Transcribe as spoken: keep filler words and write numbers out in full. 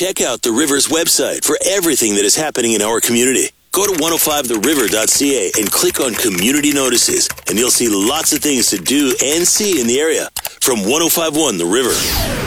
check out the River's website for everything that is happening in our community. Go to one oh five the river dot c a and click on Community Notices, and you'll see lots of things to do and see in the area. From one oh five point one The River.